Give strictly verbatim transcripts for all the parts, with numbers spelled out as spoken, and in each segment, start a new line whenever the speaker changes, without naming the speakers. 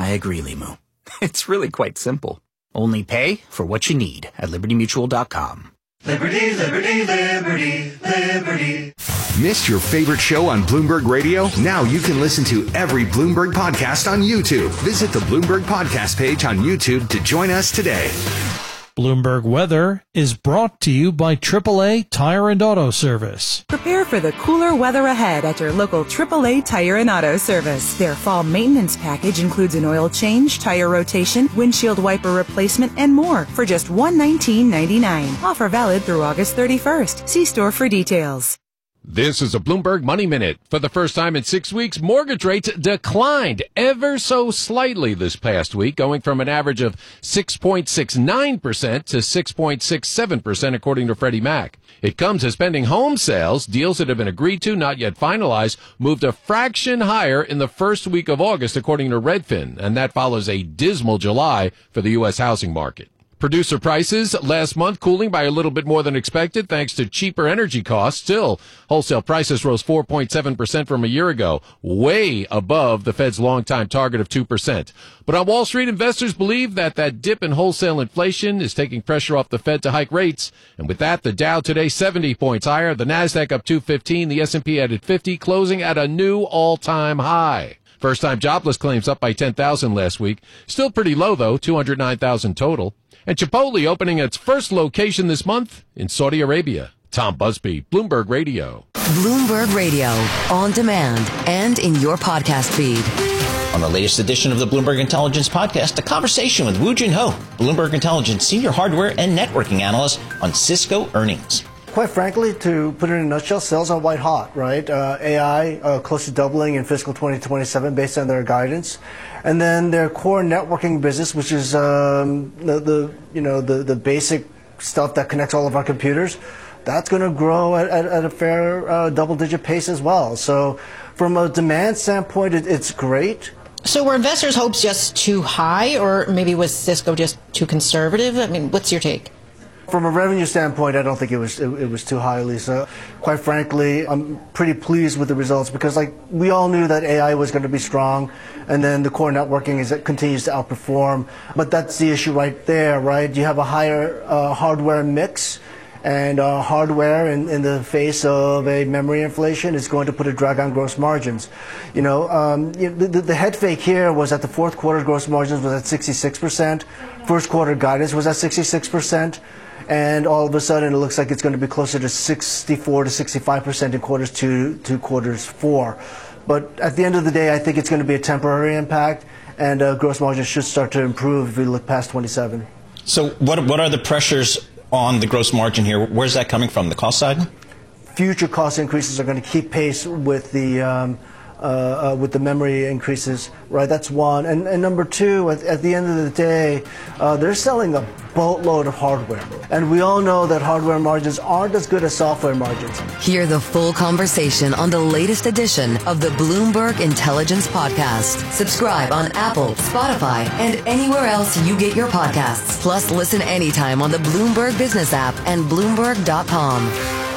I agree, Limu. It's really quite simple. Only pay for what you need at liberty mutual dot com.
Liberty, liberty, liberty, liberty.
Missed your favorite show on Bloomberg Radio? Now you can listen to every Bloomberg podcast on YouTube. Visit the Bloomberg podcast page on YouTube to join us today.
Bloomberg Weather is brought to you by triple A Tire and Auto Service.
Prepare for the cooler weather ahead at your local triple A Tire and Auto Service. Their fall maintenance package includes an oil change, tire rotation, windshield wiper replacement, and more for just one hundred nineteen dollars and ninety-nine cents. Offer valid through August thirty-first. See store for details.
This is a Bloomberg Money Minute. For the first time in six weeks, mortgage rates declined ever so slightly this past week, going from an average of six point six nine percent to six point six seven percent, according to Freddie Mac. It comes as pending home sales, deals that have been agreed to, not yet finalized, moved a fraction higher in the first week of August, according to Redfin, and that follows a dismal July for the U S housing market. Producer prices last month cooling by a little bit more than expected thanks to cheaper energy costs. Still, wholesale prices rose four point seven percent from a year ago, way above the Fed's longtime target of two percent. But on Wall Street, investors believe that that dip in wholesale inflation is taking pressure off the Fed to hike rates. And with that, the Dow today seventy points higher, the Nasdaq up two fifteen, the S and P added fifty, closing at a new all-time high. First-time jobless claims up by ten thousand last week. Still pretty low, though, two hundred nine thousand total. And Chipotle opening its first location this month in Saudi Arabia. Tom Busby, Bloomberg Radio.
Bloomberg Radio, on demand and in your podcast feed.
On the latest edition of the Bloomberg Intelligence Podcast, a conversation with Woo Jin Ho, Bloomberg Intelligence Senior Hardware and Networking Analyst on Cisco earnings.
Quite frankly, to put it in a nutshell, sales are white hot, right? Uh, A I uh, close to doubling in fiscal twenty twenty-seven based on their guidance, and then their core networking business, which is um, the, the you know the the basic stuff that connects all of our computers, that's going to grow at, at, at a fair uh, double-digit pace as well. So, from a demand standpoint, it, it's great.
So, were investors' hopes just too high, or maybe was Cisco just too conservative? I mean, what's your take?
From a revenue standpoint, I don't think it was it, it was too high, Lisa. Quite frankly, I'm pretty pleased with the results because, like, we all knew that A I was going to be strong, and then the core networking is it continues to outperform. But that's the issue right there, right? You have a higher uh, hardware mix, and uh, hardware in, in the face of a memory inflation is going to put a drag on gross margins. You know, um, you know the, the head fake here was that the fourth quarter gross margins was at sixty-six percent, first quarter guidance was at sixty-six percent. And all of a sudden, it looks like it's going to be closer to sixty-four to sixty-five percent in quarters two to quarters four. But at the end of the day, I think it's going to be a temporary impact, and uh, gross margins should start to improve if we look past twenty-seven.
So what what are the pressures on the gross margin here? Where's that coming from, the cost side?
Future cost increases are going to keep pace with the um, uh, uh, with the memory increases, right? That's one. And, and number two, at, at the end of the day, uh, they're selling a boatload of hardware. And we all know that hardware margins aren't as good as software margins.
Hear the full conversation on the latest edition of the Bloomberg Intelligence Podcast. Subscribe on Apple, Spotify, and anywhere else you get your podcasts. Plus, listen anytime on the Bloomberg Business app and Bloomberg dot com.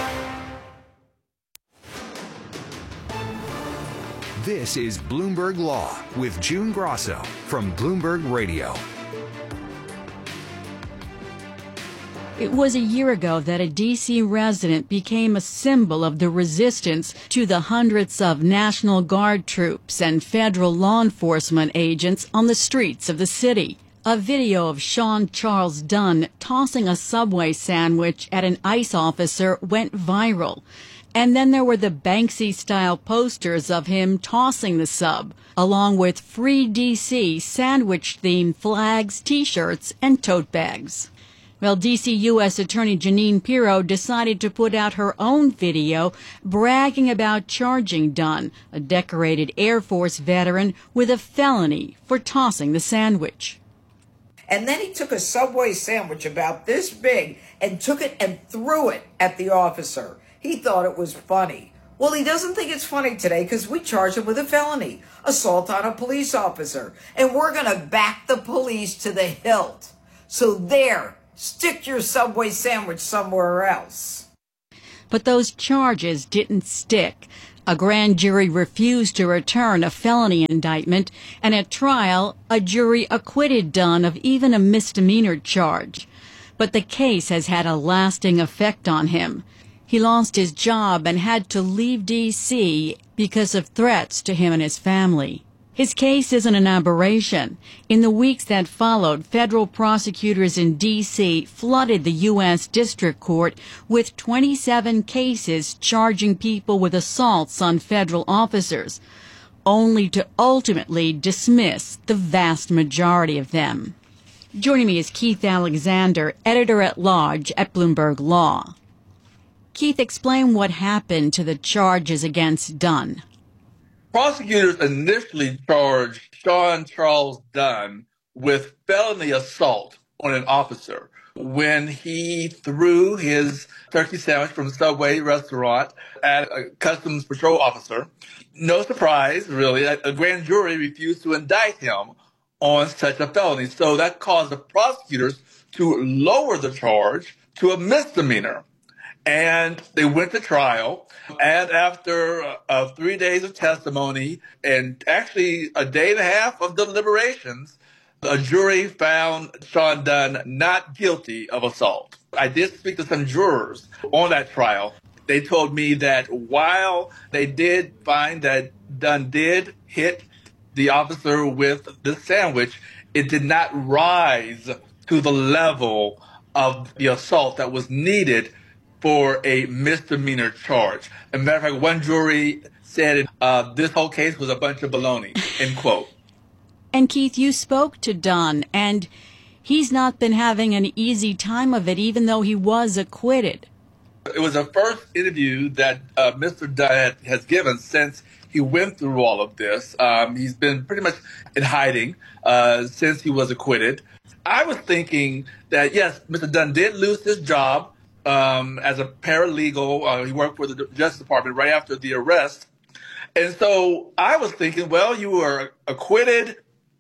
This is Bloomberg Law with June Grosso from Bloomberg Radio.
It was a year ago that a D C resident became a symbol of the resistance to the hundreds of National Guard troops and federal law enforcement agents on the streets of the city. A video of Sean Charles Dunn tossing a Subway sandwich at an ICE officer went viral. And then there were the Banksy-style posters of him tossing the sub, along with Free D C sandwich-themed flags, T-shirts, and tote bags. Well, D C U S Attorney Jeanine Pirro decided to put out her own video bragging about charging Dunn, a decorated Air Force veteran, with a felony for tossing the sandwich.
And then he took a Subway sandwich about this big and took it and threw it at the officer. He thought it was funny. Well, he doesn't think it's funny today because we charged him with a felony, assault on a police officer. And we're going to back the police to the hilt. So there, stick your Subway sandwich somewhere else.
But those charges didn't stick. A grand jury refused to return a felony indictment, and at trial, a jury acquitted Dunn of even a misdemeanor charge. But the case has had a lasting effect on him. He lost his job and had to leave D C because of threats to him and his family. His case isn't an aberration. In the weeks that followed, federal prosecutors in D C flooded the U S District Court with twenty-seven cases charging people with assaults on federal officers, only to ultimately dismiss the vast majority of them. Joining me is Keith Alexander, editor-at-large at Bloomberg Law. Keith, explain what happened to the charges against Dunn.
Prosecutors initially charged Sean Charles Dunn with felony assault on an officer when he threw his turkey sandwich from a Subway restaurant at a Customs Patrol officer. No surprise, really, a grand jury refused to indict him on such a felony. So that caused the prosecutors to lower the charge to a misdemeanor. And they went to trial. And after uh, three days of testimony and actually a day and a half of deliberations, a jury found Sean Dunn not guilty of assault. I did speak to some jurors on that trial. They told me that while they did find that Dunn did hit the officer with the sandwich, it did not rise to the level of the assault that was needed for a misdemeanor charge. As a matter of fact, one jury said uh, this whole case was a bunch of baloney, end quote.
And Keith, you spoke to Dunn, and he's not been having an easy time of it, even though he was acquitted.
It was the first interview that uh, Mister Dunn has given since he went through all of this. Um, he's been pretty much in hiding uh, since he was acquitted. I was thinking that, yes, Mister Dunn did lose his job um, as a paralegal. Uh, he worked for the Justice Department right after the arrest. And so I was thinking, well, you were acquitted.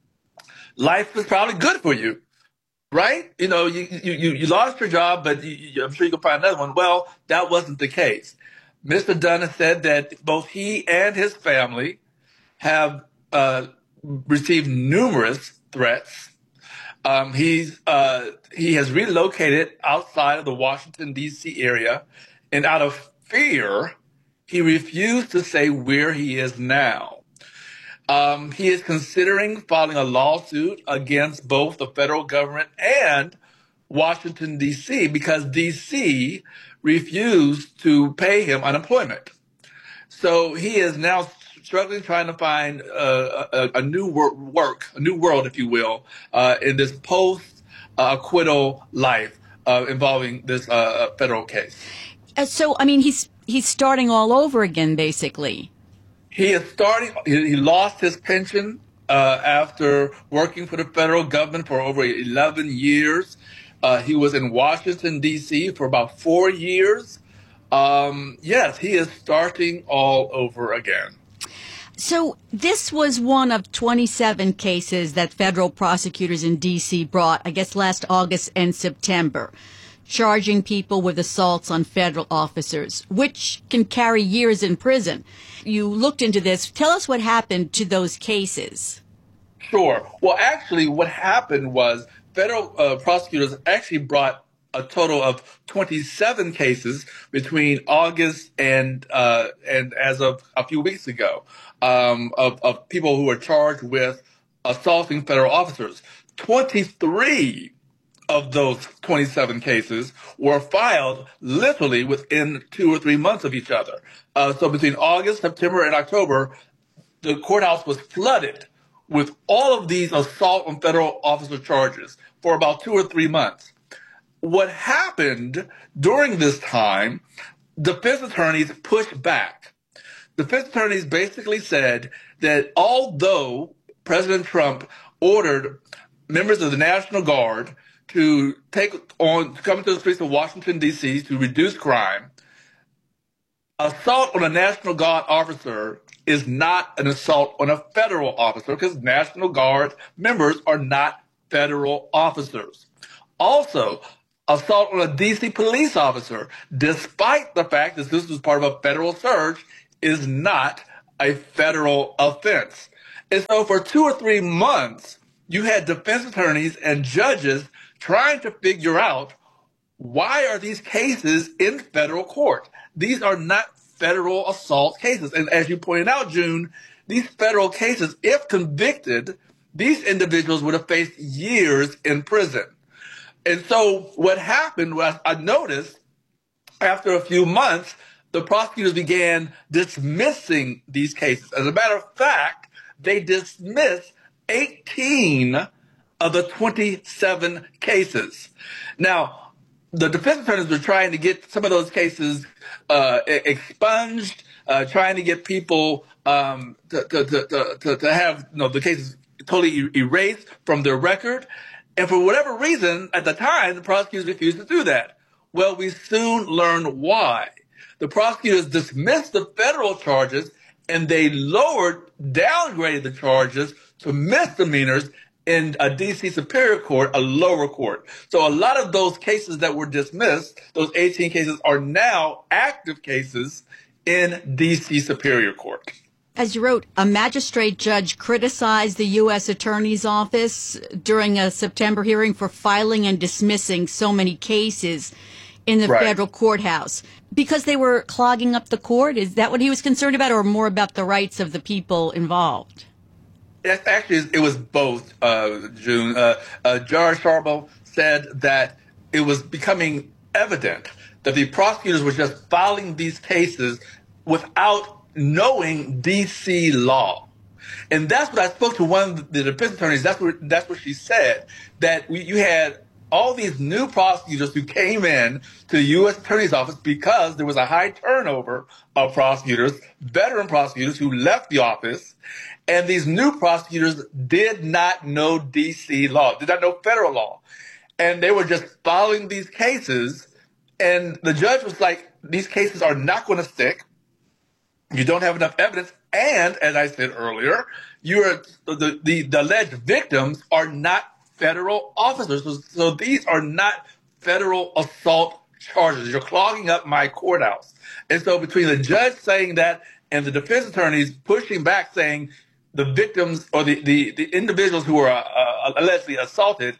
Life is probably good for you, right? You know, you you, you lost your job, but you, you, I'm sure you can find another one. Well, that wasn't the case. Mister Dunn has said that both he and his family have uh, received numerous threats. Um, he's uh, he has relocated outside of the Washington, D C area, and out of fear, he refused to say where he is now. Um, he is considering filing a lawsuit against both the federal government and Washington, D C, because D C refused to pay him unemployment. So he is now struggling, trying to find uh, a, a new wor- work, a new world, if you will, uh, in this post-acquittal life uh, involving this uh, federal case.
Uh, so, I mean, he's he's starting all over again, basically.
He is starting. He, he lost his pension uh, after working for the federal government for over eleven years. Uh, he was in Washington, D C for about four years. Um, yes, he is starting all over again.
So this was one of twenty-seven cases that federal prosecutors in D C brought, I guess, last August and September, charging people with assaults on federal officers, which can carry years in prison. You looked into this. Tell us what happened to those cases.
Sure. Well, actually, what happened was federal uh, prosecutors actually brought a total of twenty-seven cases between August and uh, and as of a few weeks ago um, of, of people who were charged with assaulting federal officers. twenty-three of those twenty-seven cases were filed literally within two or three months of each other. Uh, so between August, September, and October, the courthouse was flooded with all of these assault on federal officer charges for about two or three months. What happened during this time, defense attorneys pushed back. Defense attorneys basically said that although President Trump ordered members of the National Guard to take on, to come into the streets of Washington, D C to reduce crime, assault on a National Guard officer is not an assault on a federal officer because National Guard members are not federal officers. Also, assault on a D C police officer, despite the fact that this was part of a federal surge, is not a federal offense. And so for two or three months, you had defense attorneys and judges trying to figure out, why are these cases in federal court? These are not federal assault cases. And as you pointed out, June, these federal cases, if convicted, these individuals would have faced years in prison. And so what happened was, I noticed after a few months, the prosecutors began dismissing these cases. As a matter of fact, they dismissed eighteen of the twenty-seven cases. Now, the defense attorneys were trying to get some of those cases uh, expunged, uh, trying to get people um, to, to, to, to, to have you know, the cases totally erased from their record. And for whatever reason, at the time, the prosecutors refused to do that. Well, we soon learned why. The prosecutors dismissed the federal charges, and they lowered, downgraded the charges to misdemeanors in a D C Superior Court, a lower court. So a lot of those cases that were dismissed, those eighteen cases, are now active cases in D C Superior Court.
As you wrote, a magistrate judge criticized the U S Attorney's Office during a September hearing for filing and dismissing so many cases in the
Right.
federal courthouse because they were clogging up the court. Is that what he was concerned about, or more about the rights of the people involved?
It actually, it was both, uh, June. Uh, uh, Judge Sharbo said that it was becoming evident that the prosecutors were just filing these cases without knowing D C law. And that's what I spoke to one of the defense attorneys. That's what, that's what she said, that we, you had all these new prosecutors who came in to the U S Attorney's Office because there was a high turnover of prosecutors, veteran prosecutors who left the office. And these new prosecutors did not know D C law, did not know federal law. And they were just following these cases. And the judge was like, these cases are not going to stick. You don't have enough evidence. And as I said earlier, you're the, the, the alleged victims are not federal officers. So, so these are not federal assault charges. You're clogging up my courthouse. And so between the judge saying that and the defense attorneys pushing back saying the victims or the, the, the individuals who were uh, allegedly assaulted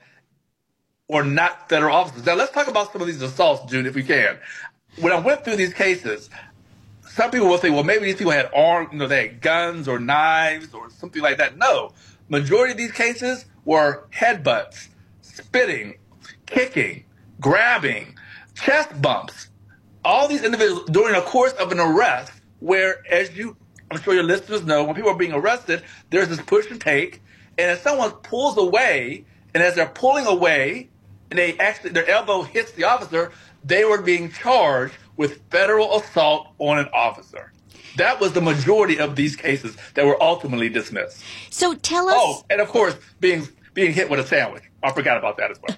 were not federal officers. Now, let's talk about some of these assaults, June, if we can. When I went through these cases, some people will say, well, maybe these people had arms, you know, they had guns or knives or something like that. No. Majority of these cases were headbutts, spitting, kicking, grabbing, chest bumps. All these individuals during the course of an arrest where, as you, I'm sure your listeners know, when people are being arrested, there's this push and take. And if someone pulls away, and as they're pulling away, and they actually, their elbow hits the officer, they were being charged with federal assault on an officer. That was the majority of these cases that were ultimately dismissed.
So tell us.
Oh, and of course, being being hit with a sandwich. I forgot about that as well.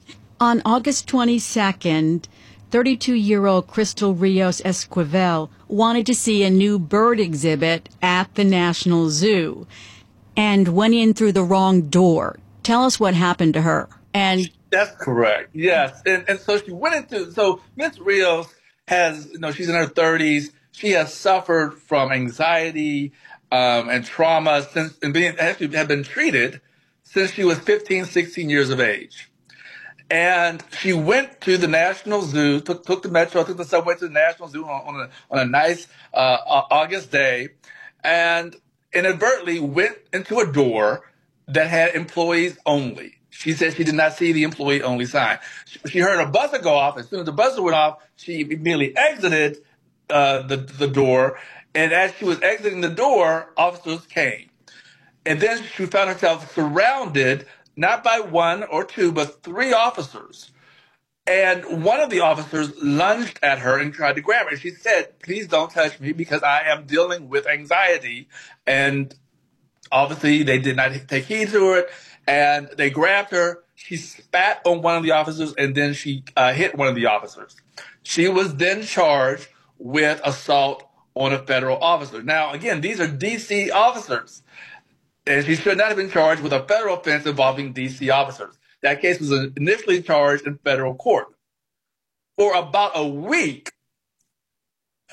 On August twenty-second, thirty-two-year-old Crystal Rios Esquivel wanted to see a new bird exhibit at the National Zoo and went in through the wrong door. Tell us what happened to her. And
that's correct. Yes. And and so she went into, so Miss Rios has, you know, she's in her thirties. She has suffered from anxiety um, and trauma since, and being, actually had been treated since she was fifteen, sixteen years of age. And she went to the National Zoo, took, took the metro, took the subway to the National Zoo on, on, a, on a nice uh, August day, and inadvertently went into a door that had employees only. She said she did not see the employee only sign. She, she heard a buzzer go off. As soon as the buzzer went off, she immediately exited uh, the, the door. And as she was exiting the door, officers came. And then she found herself surrounded, not by one or two, but three officers. And one of the officers lunged at her and tried to grab her. And she said, please don't touch me because I am dealing with anxiety. And obviously they did not take heed to it. And they grabbed her. She spat on one of the officers, and then she uh, hit one of the officers. She was then charged with assault on a federal officer. Now, again, these are D C officers. And she should not have been charged with a federal offense involving D C officers. That case was initially charged in federal court. For about a week, uh,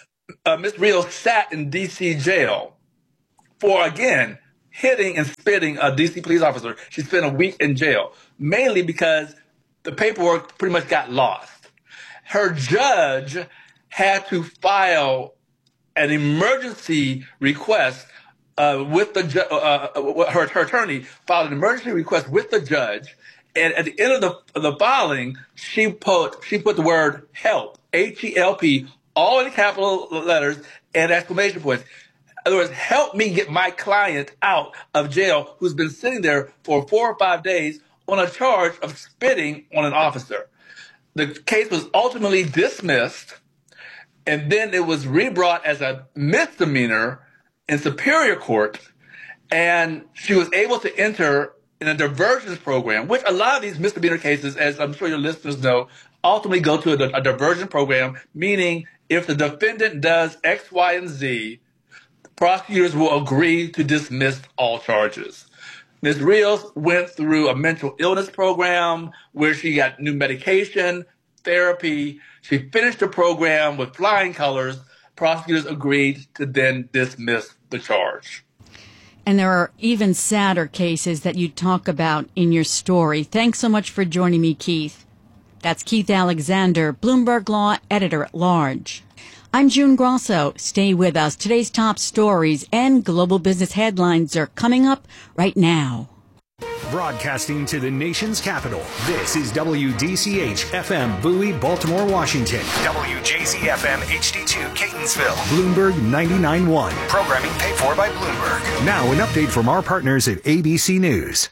uh, Miz Rios sat in D C jail for, again, hitting and spitting a D C police officer. She spent a week in jail, mainly because the paperwork pretty much got lost. Her judge had to file an emergency request uh, with the ju- uh, uh, her, her attorney filed an emergency request with the judge, and at the end of the of the filing, she put she put the word help, H E L P, all in capital letters and exclamation points. In other words, help me get my client out of jail who's been sitting there for four or five days on a charge of spitting on an officer. The case was ultimately dismissed, and then it was rebrought as a misdemeanor in Superior Court, and she was able to enter in a diversions program, which a lot of these misdemeanor cases, as I'm sure your listeners know, ultimately go to a, a diversion program, meaning if the defendant does X, Y, and Z, prosecutors will agree to dismiss all charges. Miz Rios went through a mental illness program where she got new medication, therapy. She finished the program with flying colors. Prosecutors agreed to then dismiss the charge.
And there are even sadder cases that you talk about in your story. Thanks so much for joining me, Keith. That's Keith Alexander, Bloomberg Law Editor-at-Large. I'm June Grosso. Stay with us. Today's top stories and global business headlines are coming up right now.
Broadcasting to the nation's capital, this is W D C H F M Bowie, Baltimore, Washington. W J Z F M H D two, Catonsville. Bloomberg ninety-nine point one. Programming paid for by Bloomberg. Now an update from our partners at A B C News.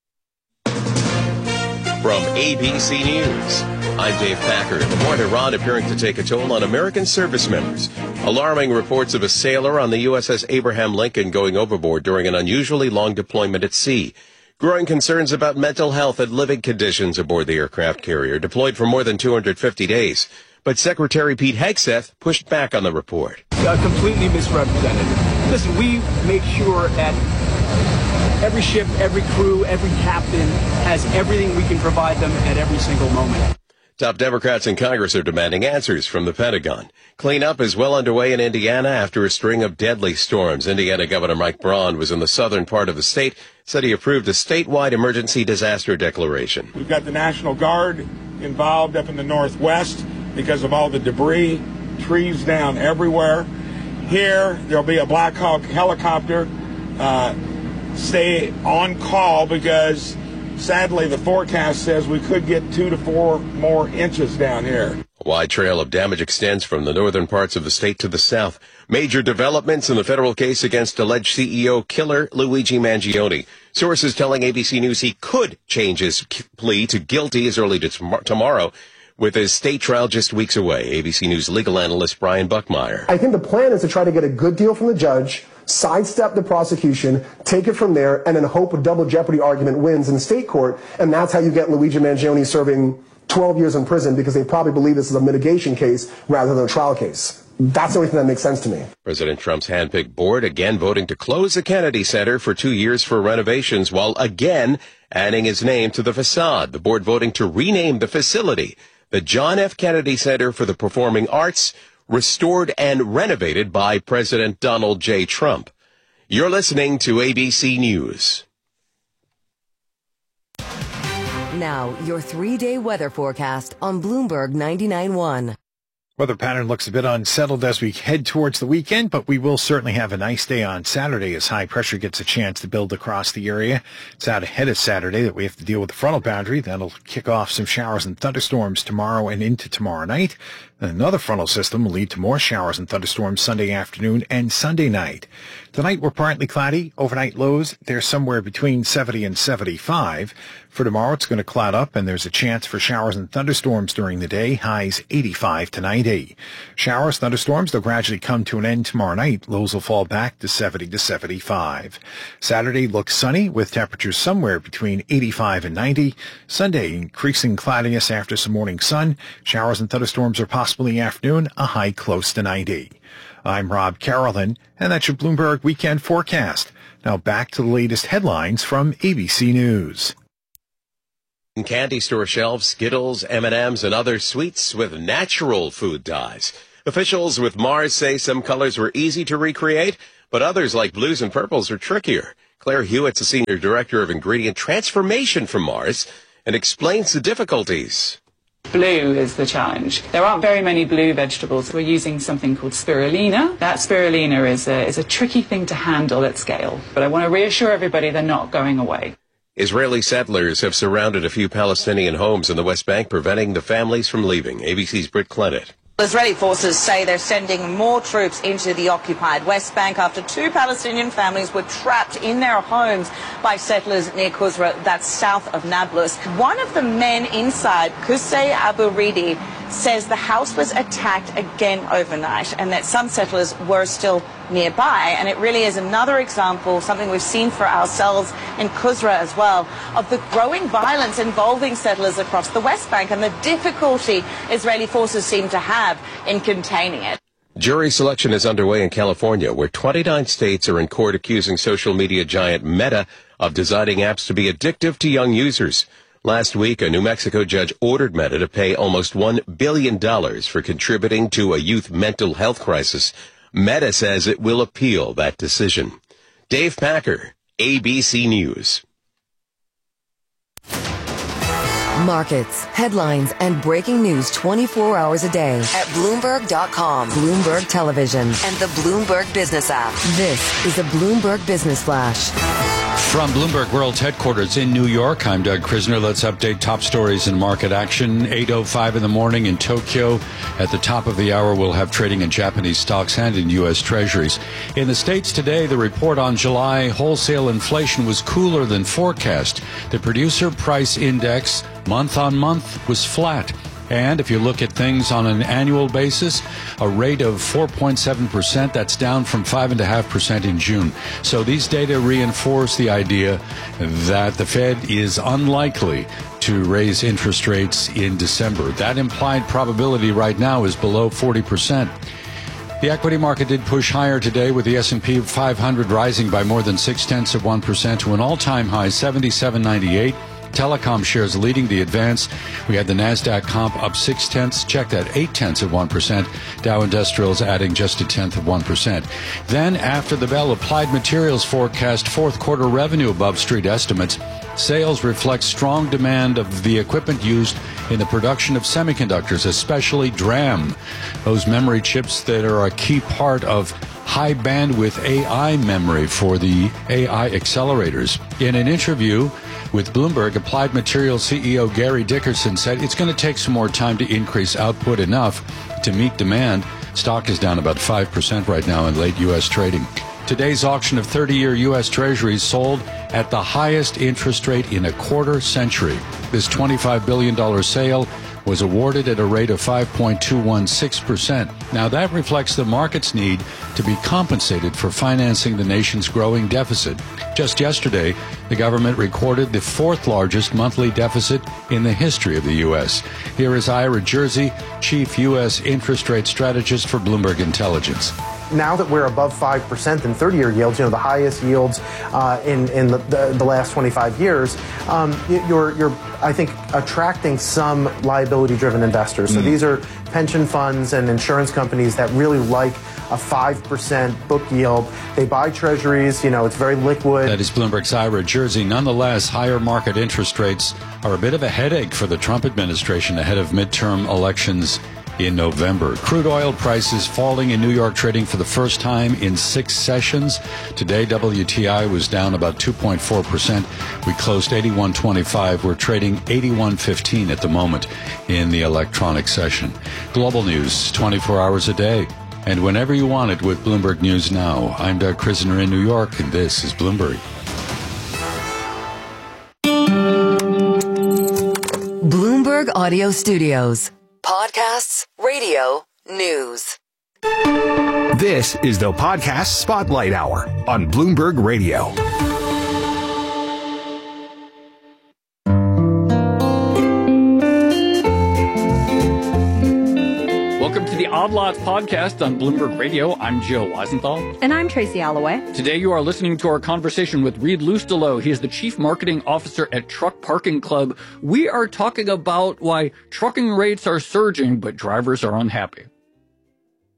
From A B C News, I'm Dave Packard. The war in Iran appearing to take a toll on American service members. Alarming reports of a sailor on the U S S Abraham Lincoln going overboard during an unusually long deployment at sea. Growing concerns about mental health and living conditions aboard the aircraft carrier, deployed for more than two hundred fifty days. But Secretary Pete Hegseth pushed back on the report.
Uh, completely misrepresented. Listen, we make sure that every ship, every crew, every captain has everything we can provide them at every single moment.
Top Democrats in Congress are demanding answers from the Pentagon. Cleanup is well underway in Indiana after a string of deadly storms. Indiana Governor Mike Braun was in the southern part of the state, said he approved a statewide emergency disaster declaration.
We've got the National Guard involved up in the northwest because of all the debris, trees down everywhere. Here, there'll be a Black Hawk helicopter. Uh, stay on call because sadly, the forecast says we could get two to four more inches down here.
A wide trail of damage extends from the northern parts of the state to the south. Major developments in the federal case against alleged C E O killer Luigi Mangione. Sources telling A B C News he could change his plea to guilty as early as tomorrow, with his state trial just weeks away. A B C News legal analyst Brian Buckmeyer.
I think the plan is to try to get a good deal from the judge, sidestep the prosecution, take it from there, and then hope a double jeopardy argument wins in state court. And that's how you get Luigi Mangione serving twelve years in prison, because they probably believe this is a mitigation case rather than a trial case. That's the only thing that makes sense to me.
President Trump's handpicked board again voting to close the Kennedy Center for two years for renovations, while again adding his name to the facade. The board voting to rename the facility the John F. Kennedy Center for the Performing Arts, restored and renovated by President Donald J. Trump. You're listening to A B C News.
Now, your three-day weather forecast on Bloomberg ninety-nine point one.
Weather pattern looks a bit unsettled as we head towards the weekend, but we will certainly have a nice day on Saturday as high pressure gets a chance to build across the area. It's out ahead of Saturday that we have to deal with the frontal boundary. That'll kick off some showers and thunderstorms tomorrow and into tomorrow night. Another frontal system will lead to more showers and thunderstorms Sunday afternoon and Sunday night. Tonight we're partly cloudy. Overnight lows, they're somewhere between seventy and seventy-five. For tomorrow, it's going to cloud up, and there's a chance for showers and thunderstorms during the day. Highs eighty-five to ninety. Showers, thunderstorms, they'll gradually come to an end tomorrow night. Lows will fall back to seventy to seventy-five. Saturday looks sunny with temperatures somewhere between eighty-five and ninety. Sunday, increasing cloudiness after some morning sun. Showers and thunderstorms are possible in the afternoon, a high close to ninety. I'm Rob Carolyn, and that's your Bloomberg Weekend Forecast. Now back to the latest headlines from A B C News.
Candy store shelves, Skittles, M and M's, and other sweets with natural food dyes. Officials with Mars say some colors were easy to recreate, but others like blues and purples are trickier. Claire Hewitt's a senior director of ingredient transformation from Mars and explains the difficulties.
Blue is the challenge. There aren't very many blue vegetables. We're using something called spirulina. That spirulina is a, is a tricky thing to handle at scale, but I want to reassure everybody they're not going away.
Israeli settlers have surrounded a few Palestinian homes in the West Bank, preventing the families from leaving. A B C's Britt Clennett.
Israeli forces say they're sending more troops into the occupied West Bank after two Palestinian families were trapped in their homes by settlers near Qusra, that's south of Nablus. One of the men inside, Qusay Abu Ridi, says the house was attacked again overnight and that some settlers were still nearby. And it really is another example, something we've seen for ourselves in Qusra as well, of the growing violence involving settlers across the West Bank and the difficulty Israeli forces seem to have in containing it.
Jury selection is underway in California, where twenty-nine states are in court accusing social media giant Meta of designing apps to be addictive to young users. Last week, a New Mexico judge ordered Meta to pay almost one billion dollars for contributing to a youth mental health crisis. Meta says it will appeal that decision. Dave Packer, A B C News.
Markets, headlines, and breaking news twenty-four hours a day at Bloomberg dot com, Bloomberg Television, and the Bloomberg Business app. This is a Bloomberg Business Flash.
From Bloomberg World's headquarters in New York, I'm Doug Krisner. Let's update top stories in market action. eight oh five in the morning in Tokyo. At the top of the hour, we'll have trading in Japanese stocks and in U S Treasuries. In the States today, the report on July wholesale inflation was cooler than forecast. The producer price index month on month was flat. And if you look at things on an annual basis, a rate of four point seven percent, that's down from five point five percent in June. So these data reinforce the idea that the Fed is unlikely to raise interest rates in December. That implied probability right now is below forty percent. The equity market did push higher today, with the S and P five hundred rising by more than six-tenths of one percent to an all-time high seventy-seven ninety-eight. Telecom shares leading the advance. We had the NASDAQ comp up six-tenths, checked at eight-tenths of one percent. Dow Industrials adding just a tenth of one percent. Then, after the bell, Applied Materials forecast fourth quarter revenue above street estimates. Sales reflect strong demand of the equipment used in the production of semiconductors, especially DRAM, those memory chips that are a key part of high bandwidth A I memory for the A I accelerators. In an interview with Bloomberg, Applied Materials C E O Gary Dickerson said it's going to take some more time to increase output enough to meet demand. Stock is down about five percent right now in late U S trading. Today's auction of thirty-year U S Treasuries sold at the highest interest rate in a quarter century. This twenty-five billion dollars sale was awarded at a rate of five point two one six percent. Now, that reflects the market's need to be compensated for financing the nation's growing deficit. Just yesterday, the government recorded the fourth largest monthly deficit in the history of the U S. Here is Ira Jersey, chief U S interest rate strategist for Bloomberg Intelligence.
Now that we're above five percent in thirty-year yields, you know, the highest yields uh, in, in the, the, the last twenty-five years, um, you're, you're, I think, attracting some liability-driven investors. So mm. these are pension funds and insurance companies that really like a five percent book yield. They buy treasuries, you know, it's very liquid.
That is Bloomberg's Ira Jersey. Nonetheless, higher market interest rates are a bit of a headache for the Trump administration ahead of midterm elections in November. Crude oil prices falling in New York, trading for the first time in six sessions. Today, W T I was down about two point four percent. We closed eighty-one twenty-five. We're trading eighty-one fifteen at the moment in the electronic session. Global news, twenty-four hours a day, and whenever you want it with Bloomberg News Now. I'm Doug Krisner in New York, and this is Bloomberg.
Bloomberg Audio Studios. Podcasts, radio, news.
This is the Podcast Spotlight Hour on Bloomberg Radio.
Welcome to the Odd Lots podcast on Bloomberg Radio. I'm Joe Weisenthal.
And I'm Tracy Alloway.
Today you are listening to our conversation with Reed Lustelo. He is the Chief Marketing Officer at Truck Parking Club. We are talking about why trucking rates are surging, but drivers are unhappy.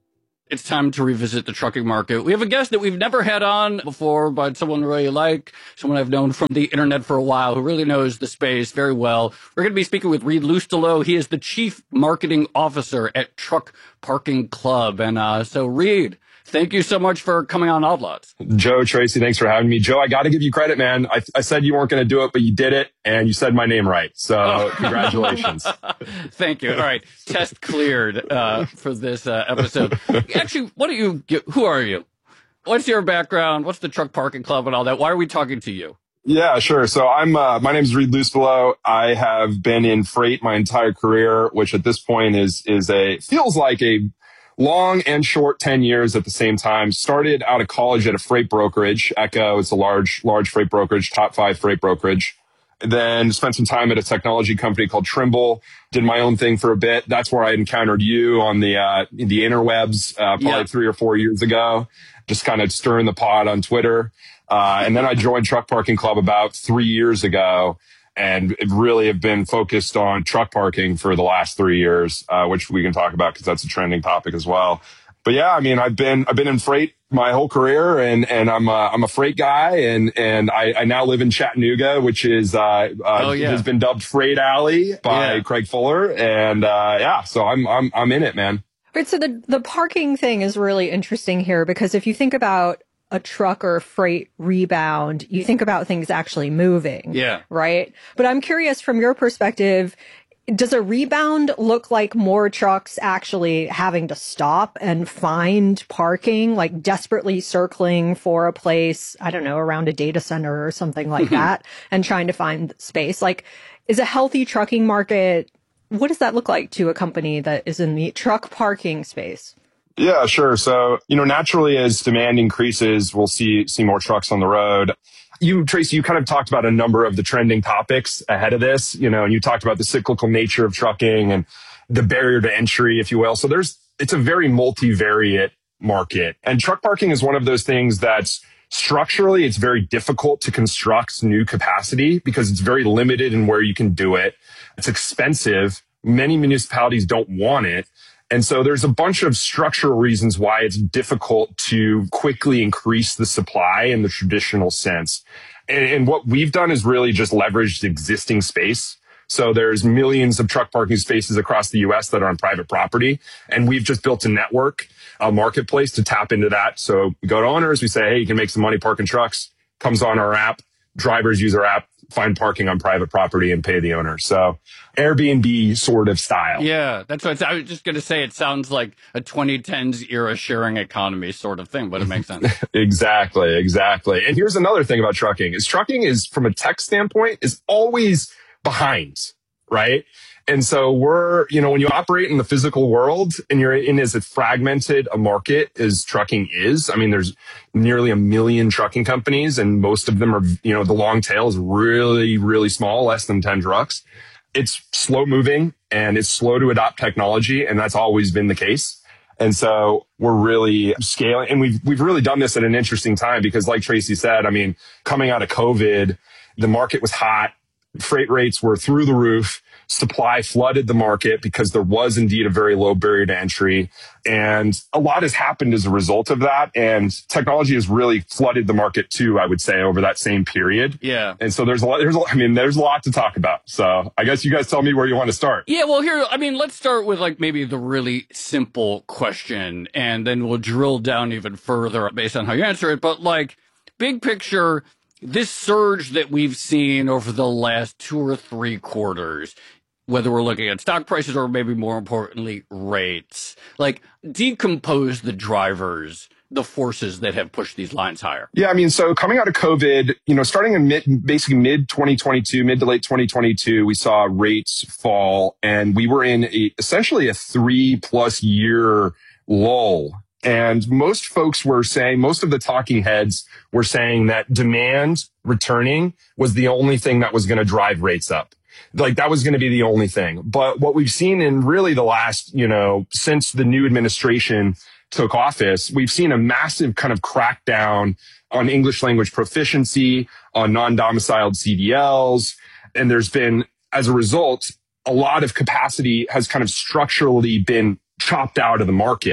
it's time to revisit the trucking market. We have a guest that we've never had on before, but someone really like, someone I've known from the internet for a while who really knows the space very well. We're going to be speaking with Reed Lustelo. He is the Chief Marketing Officer at Truck Parking Club. And uh, so, Reed, thank you so much for coming on Outlaws.
Joe, Tracy, thanks for having me. Joe, I got to give you credit, man. I, I said you weren't going to do it, but you did it, and you said my name right. So oh. Congratulations.
Thank you. All right. Test cleared uh, for this uh, episode. Actually, what do you, who are you? What's your background? What's the Truck Parking Club and all that? Why are we talking to you?
Yeah, sure. So I'm, uh, my name is Reed Lustelo. I have been in freight my entire career, which at this point is, is a, feels like a long and short ten years at the same time. Started out of college at a freight brokerage, Echo. It's a large, large freight brokerage, top five freight brokerage. Then spent some time at a technology company called Trimble. Did my own thing for a bit. That's where I encountered you on the, uh, the interwebs, uh, probably yeah. three or four years ago. Just kind of stirring the pot on Twitter. Uh, and then I joined Truck Parking Club about three years ago. And really have been focused on truck parking for the last three years, uh, which we can talk about because that's a trending topic as well. But yeah, I mean, I've been I've been in freight my whole career, and and I'm a, I'm a freight guy, and and I, I now live in Chattanooga, which is uh, uh
oh, yeah.
has been dubbed Freight Alley by
yeah.
Craig Fuller, and uh, yeah, so I'm I'm I'm in it, man.
Right. So the the parking thing is really interesting here because if you think about a truck or a freight rebound, you think about things actually moving.
Yeah.
Right. But I'm curious from your perspective, does a rebound look like more trucks actually having to stop and find parking, like desperately circling for a place, I don't know, around a data center or something like that and trying to find space? Like, is a healthy trucking market, what does that look like to a company that is in the truck parking space?
Yeah, sure. So, you know, naturally as demand increases, we'll see, see more trucks on the road. You, Tracy, you kind of talked about a number of the trending topics ahead of this, you know, and you talked about the cyclical nature of trucking and the barrier to entry, if you will. So there's, it's a very multivariate market, and truck parking is one of those things that's structurally, it's very difficult to construct new capacity because it's very limited in where you can do it. It's expensive. Many municipalities don't want it. And so there's a bunch of structural reasons why it's difficult to quickly increase the supply in the traditional sense. And, and what we've done is really just leveraged existing space. So there's millions of truck parking spaces across the U S that are on private property. And we've just built a network, a marketplace to tap into that. So we go to owners, we say, hey, you can make some money parking trucks, comes on our app, drivers use our app, find parking on private property and pay the owner. So Airbnb sort of style.
Yeah, that's what I was just going to say. It sounds like a twenty tens era sharing economy sort of thing, but it makes sense.
Exactly, exactly. And here's another thing about trucking is trucking is, from a tech standpoint, is always behind, right? And so we're, you know, when you operate in the physical world and you're in as fragmented a market as trucking is, I mean, there's nearly a million trucking companies and most of them are, you know, the long tail is really, really small, less than ten trucks. It's slow moving and it's slow to adopt technology. And that's always been the case. And so we're really scaling, and we've, we've really done this at an interesting time because like Tracy said, I mean, coming out of COVID, the market was hot. Freight rates were through the roof. Supply flooded the market because there was indeed a very low barrier to entry. And a lot has happened as a result of that. And technology has really flooded the market too, I would say, over that same period.
Yeah.
And so there's a lot, there's a, I mean, there's a lot to talk about. So I guess you guys tell me where you want to start.
Yeah, well, here, I mean, let's start with like maybe the really simple question and then we'll drill down even further based on how you answer it. But like big picture, this surge that we've seen over the last two or three quarters, whether we're looking at stock prices or maybe more importantly, rates, like decompose the drivers, the forces that have pushed these lines higher.
Yeah. I mean, so coming out of COVID, you know, starting in mid, basically mid twenty twenty-two, mid to late twenty twenty-two, we saw rates fall and we were in a, essentially a three plus year lull. And most folks were saying, most of the talking heads were saying that demand returning was the only thing that was going to drive rates up. Like that was going to be the only thing. But what we've seen in really the last, you know, since the new administration took office, we've seen a massive kind of crackdown on English language proficiency, on non-domiciled C D Ls. And there's been, as a result, a lot of capacity has kind of structurally been chopped out of the market.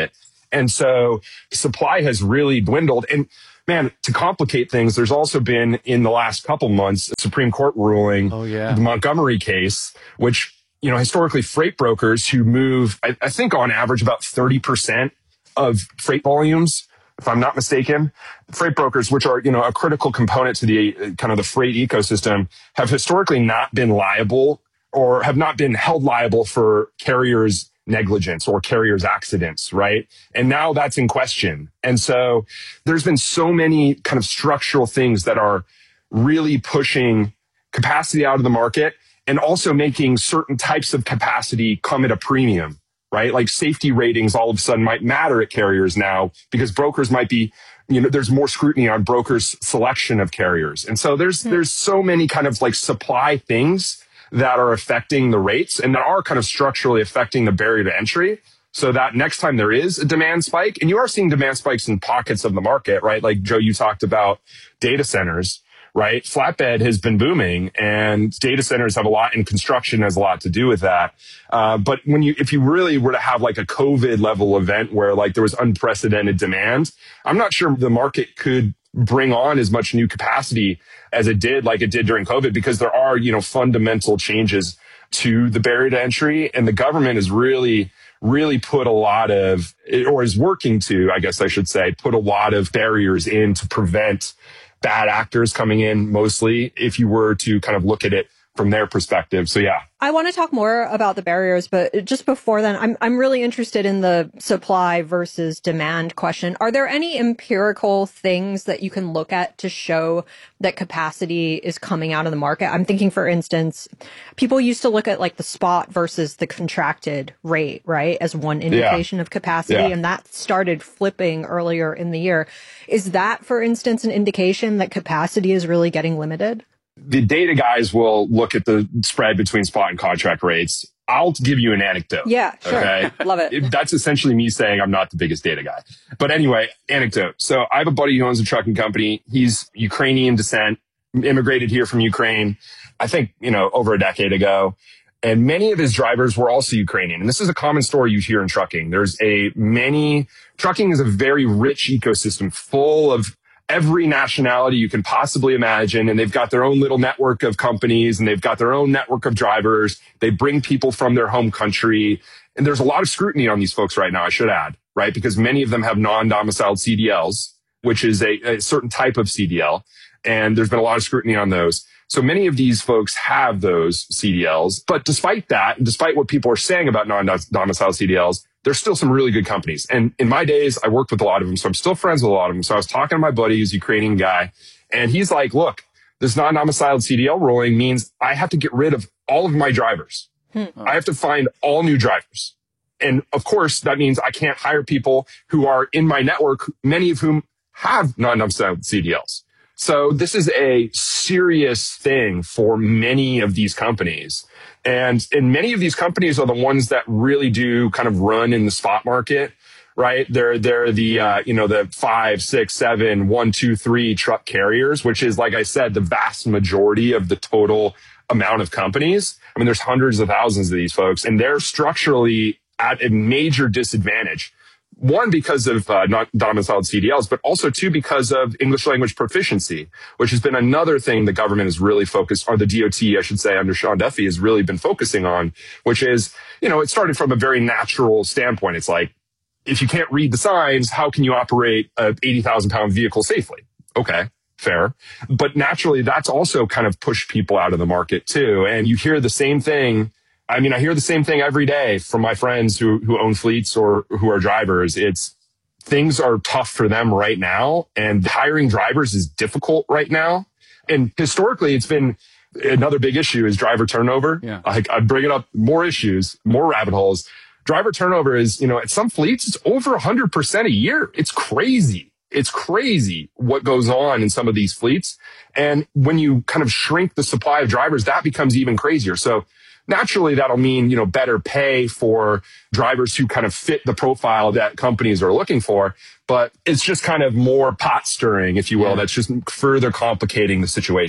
And so supply has really dwindled. And man, to complicate things, there's also been in the last couple months, a Supreme Court ruling, oh, yeah. the Montgomery case, which, you know, historically freight brokers who move, I, I think on average about thirty percent of freight volumes, if I'm not mistaken, freight brokers, which are, you know, a critical component to the uh, kind of the freight ecosystem, have historically not been liable or have not been held liable for carriers' negligence or carriers' accidents, right? And now that's in question. And so there's been so many kind of structural things that are really pushing capacity out of the market and also making certain types of capacity come at a premium, right? Like safety ratings all of a sudden might matter at carriers now because brokers might be, you know, there's more scrutiny on brokers' selection of carriers. And so there's, mm-hmm. there's so many kind of like supply things that are affecting the rates and that are kind of structurally affecting the barrier to entry so that next time there is a demand spike, and you are seeing demand spikes in pockets of the market, right? Like Joe, you talked about data centers, right? Flatbed has been booming and data centers have a lot, and construction has a lot to do with that. Uh, but when you, if you really were to have like a COVID level event where like there was unprecedented demand, I'm not sure the market could bring on as much new capacity as it did, like it did during COVID, because there are, you know, fundamental changes to the barrier to entry. And the government has really, really put a lot of, or is working to, I guess I should say, put a lot of barriers in to prevent bad actors coming in, mostly, if you were to kind of look at it from their perspective. So yeah.
I want to talk more about the barriers, but just before then, I'm I'm really interested in the supply versus demand question. Are there any empirical things that you can look at to show that capacity is coming out of the market? I'm thinking, for instance, people used to look at like the spot versus the contracted rate, right, as one indication yeah. of capacity, yeah. and that started flipping earlier in the year. Is that, for instance, an indication that capacity is really getting limited?
The data guys will look at the spread between spot and contract rates. I'll give you an anecdote.
Yeah, sure.
Okay?
Love it.
That's essentially me saying I'm not the biggest data guy. But anyway, anecdote. So I have a buddy who owns a trucking company. He's Ukrainian descent, immigrated here from Ukraine, I think, you know, over a decade ago. And many of his drivers were also Ukrainian. And this is a common story you hear in trucking. There's a many, trucking is a very rich ecosystem full of every nationality you can possibly imagine. And they've got their own little network of companies and they've got their own network of drivers. They bring people from their home country. And there's a lot of scrutiny on these folks right now, I should add, right? Because many of them have non-domiciled C D Ls, which is a, a certain type of C D L. And there's been a lot of scrutiny on those. So many of these folks have those C D Ls. But despite that, and despite what people are saying about non-domiciled C D Ls, there's still some really good companies. And in my days, I worked with a lot of them. So I'm still friends with a lot of them. So I was talking to my buddy, who's a Ukrainian guy, and he's like, look, this non-domiciled C D L ruling means I have to get rid of all of my drivers. Hmm. I have to find all new drivers. And of course, that means I can't hire people who are in my network, many of whom have non-domiciled C D Ls. So this is a serious thing for many of these companies. And, and many of these companies are the ones that really do kind of run in the spot market, right? They're, they're the, uh, you know, the five, six, seven, one, two, three truck carriers, which is, like I said, the vast majority of the total amount of companies. I mean, there's hundreds of thousands of these folks, and they're structurally at a major disadvantage. One, because of uh, not domiciled C D Ls, but also two, because of English language proficiency, which has been another thing the government has really focused, or the D O T, I should say, under Sean Duffy has really been focusing on, which is, you know, it started from a very natural standpoint. It's like, if you can't read the signs, how can you operate a eighty thousand pound vehicle safely? Okay, fair. But naturally, that's also kind of pushed people out of the market too. And you hear the same thing. I mean, I hear the same thing every day from my friends who, who own fleets or who are drivers. It's things are tough for them right now, and hiring drivers is difficult right now. And historically, it's been another big issue is driver turnover. Yeah. I, I bring it up more issues, more rabbit holes. Driver turnover is, you know, at some fleets, it's over one hundred percent a year. It's crazy. It's crazy what goes on in some of these fleets. And when you kind of shrink the supply of drivers, that becomes even crazier. So naturally, that'll mean, you know, better pay for drivers who kind of fit the profile that companies are looking for. But it's just kind of more pot stirring, if you will. Yeah. That's just further complicating the situation.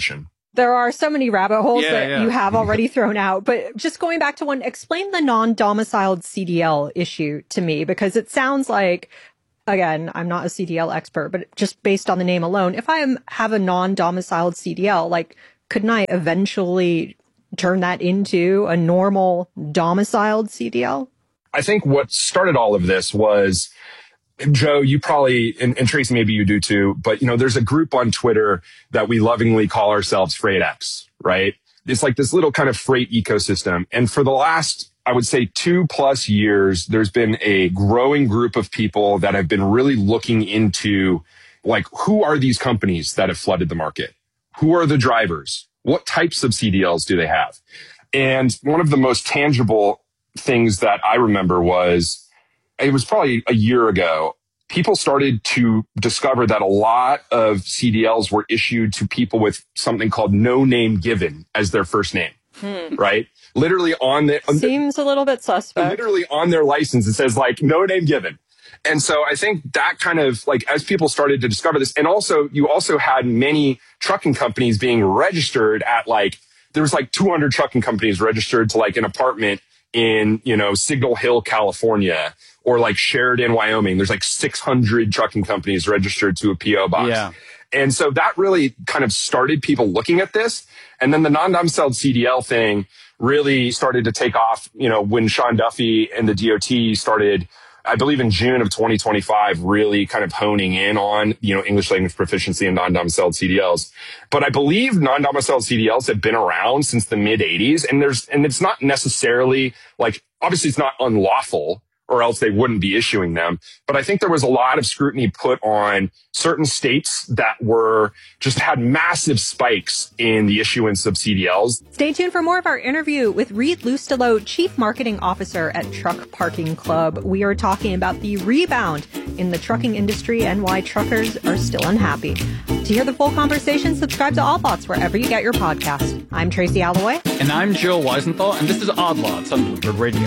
There are so many rabbit holes
Yeah,
that
yeah.
you have already thrown out, but just going back to one, explain the non-domiciled C D L issue to me, because it sounds like, again, I'm not a C D L expert, but just based on the name alone, if I am, have a non-domiciled C D L, like, couldn't I eventually turn that into a normal domiciled C D L?
I think what started all of this was, Joe, you probably, and, and Tracy, maybe you do too, but you know, there's a group on Twitter that we lovingly call ourselves FreightX, right? It's like this little kind of freight ecosystem. And for the last, I would say two plus years, there's been a growing group of people that have been really looking into, like, who are these companies that have flooded the market? Who are the drivers? What types of C D Ls do they have? And one of the most tangible things that I remember was, it was probably a year ago, people started to discover that a lot of C D Ls were issued to people with something called no name given as their first name,
Hmm.
right? Literally on the...
Seems a little bit suspect.
Literally on their license, it says like no name given. And so I think that kind of like, as people started to discover this, and also you also had many trucking companies being registered at like, there was like two hundred trucking companies registered to like an apartment in, you know, Signal Hill, California, or like Sheridan, Wyoming. There's like six hundred trucking companies registered to a P O box.
Yeah.
And so that really kind of started people looking at this. And then the non-domiciled C D L thing really started to take off, you know, when Sean Duffy and the D O T started, I believe in June of twenty twenty-five, really kind of honing in on, you know, English language proficiency and non-domiciled C D Ls. But I believe non-domiciled C D Ls have been around since the mid eighties. And there's, and it's not necessarily like, obviously it's not unlawful, or else they wouldn't be issuing them. But I think there was a lot of scrutiny put on certain states that were just had massive spikes in the issuance of C D Ls.
Stay tuned for more of our interview with Reed Lustillo, Chief Marketing Officer at Truck Parking Club. We are talking about the rebound in the trucking industry and why truckers are still unhappy. To hear the full conversation, subscribe to Odd Lots wherever you get your podcast. I'm Tracy Alloway.
And I'm Joe Weisenthal, and this is Odd Lots on Bloomberg Radio.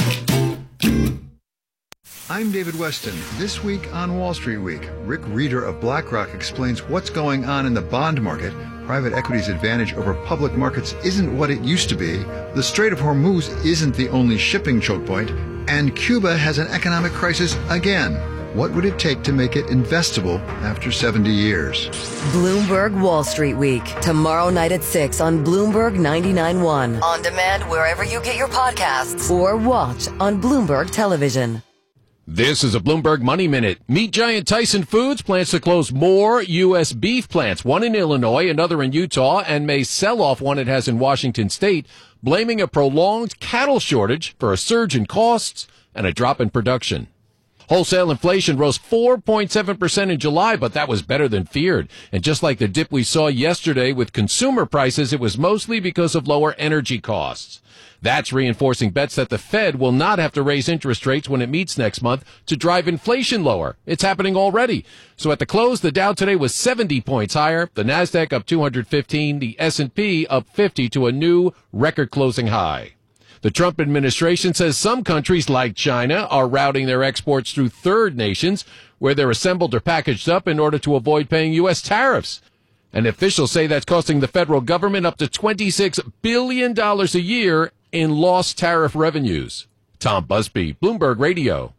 I'm David Weston. This week on Wall Street Week, Rick Reeder of BlackRock explains what's going on in the bond market. Private equity's advantage over public markets isn't what it used to be. The Strait of Hormuz isn't the only shipping choke point. And Cuba has an economic crisis again. What would it take to make it investable after seventy years?
Bloomberg Wall Street Week, tomorrow night at six on Bloomberg ninety-nine point one. On demand wherever you get your podcasts or watch on Bloomberg Television.
This is a Bloomberg Money Minute. Meat giant Tyson Foods plans to close more U S beef plants, one in Illinois, another in Utah, and may sell off one it has in Washington state, blaming a prolonged cattle shortage for a surge in costs and a drop in production. Wholesale inflation rose four point seven percent in July, but that was better than feared. And just like the dip we saw yesterday with consumer prices, it was mostly because of lower energy costs. That's reinforcing bets that the Fed will not have to raise interest rates when it meets next month to drive inflation lower. It's happening already. So at the close, the Dow today was seventy points higher, the Nasdaq up two hundred fifteen, the S and P up fifty to a new record-closing high. The Trump administration says some countries like China are routing their exports through third nations where they're assembled or packaged up in order to avoid paying U S tariffs. And officials say that's costing the federal government up to twenty-six billion dollars a year in lost tariff revenues. Tom Busby, Bloomberg Radio.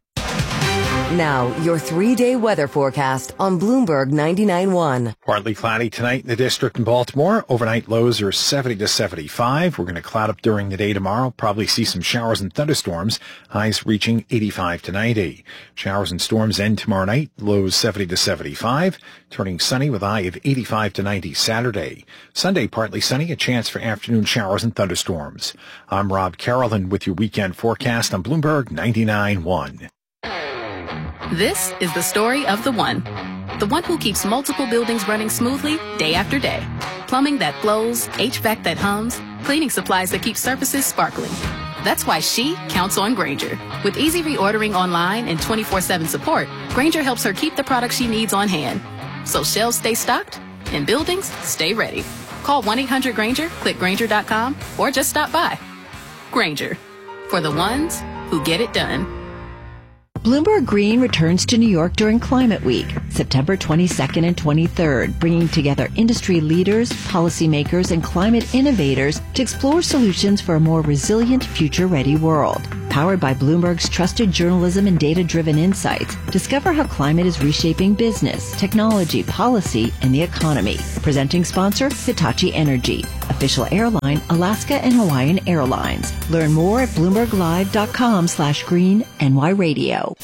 Now, your three-day weather forecast on Bloomberg ninety-nine point one.
Partly cloudy tonight in the district in Baltimore. Overnight lows are seventy to seventy-five. We're going to cloud up during the day tomorrow. Probably see some showers and thunderstorms. Highs reaching eighty-five to ninety. Showers and storms end tomorrow night. Lows seventy to seventy-five. Turning sunny with a high of eighty-five to ninety Saturday. Sunday, partly sunny. A chance for afternoon showers and thunderstorms. I'm Rob Carolyn with your weekend forecast on Bloomberg ninety-nine point one.
This is the story of the one. The one who keeps multiple buildings running smoothly day after day. Plumbing that flows, H V A C that hums, cleaning supplies that keep surfaces sparkling. That's why she counts on Grainger. With easy reordering online and twenty-four seven support, Grainger helps her keep the products she needs on hand. So shelves stay stocked and buildings stay ready. Call one eight hundred Grainger, click Grainger dot com, or just stop by. Grainger, for the ones who get it done.
Bloomberg Green returns to New York during Climate Week, September twenty-second and twenty-third, bringing together industry leaders, policymakers, and climate innovators to explore solutions for a more resilient, future-ready world. Powered by Bloomberg's trusted journalism and data-driven insights, discover how climate is reshaping business, technology, policy, and the economy. Presenting sponsor, Hitachi Energy. Official airline, Alaska and Hawaiian Airlines. Learn more at bloomberglive.com slash green NY radio.